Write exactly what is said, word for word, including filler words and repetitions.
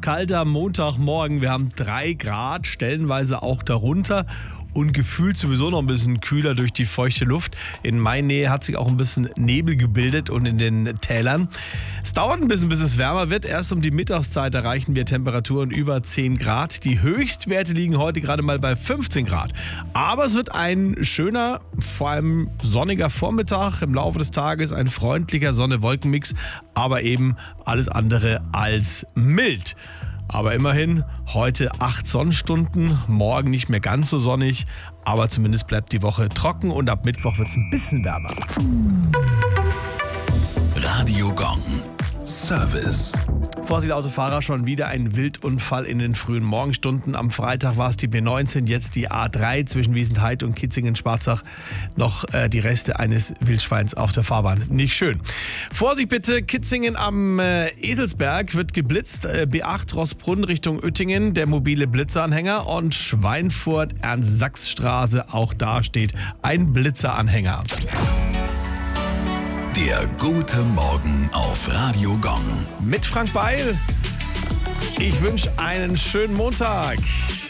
kalter Montagmorgen. Wir haben drei Grad, stellenweise auch darunter. Und gefühlt sowieso noch ein bisschen kühler durch die feuchte Luft. In Mainnähe hat sich auch ein bisschen Nebel gebildet und in den Tälern. Es dauert ein bisschen, bis es wärmer wird. Erst um die Mittagszeit erreichen wir Temperaturen über zehn Grad. Die Höchstwerte liegen heute gerade mal bei fünfzehn Grad. Aber es wird ein schöner, vor allem sonniger Vormittag. Im Laufe des Tages ein freundlicher Sonne-Wolken-Mix, aber eben alles andere als mild. Aber immerhin, heute acht Sonnenstunden, morgen nicht mehr ganz so sonnig, aber zumindest bleibt die Woche trocken und ab Mittwoch wird es ein bisschen wärmer. Radio Gong. Service. Vorsicht Autofahrer, schon wieder ein Wildunfall in den frühen Morgenstunden. Am Freitag war es die B neunzehn, jetzt die A drei zwischen Wiesenheid und Kitzingen-Schwarzach. Noch äh, die Reste eines Wildschweins auf der Fahrbahn. Nicht schön. Vorsicht bitte, Kitzingen am äh, Eselsberg wird geblitzt. Äh, B acht Rossbrunn Richtung Uettingen, der mobile Blitzeranhänger. Und Schweinfurt, Ernst-Sachs-Straße, auch da steht ein Blitzeranhänger. Der gute Morgen auf Radio Gong. Mit Frank Beil. Ich wünsche einen schönen Montag.